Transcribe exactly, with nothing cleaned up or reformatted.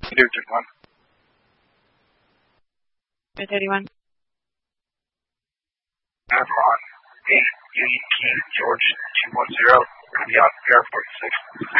Duke thirty-one. thirty-one. Avalon eight, Union King, George two one zero, going to be on Air forty-six.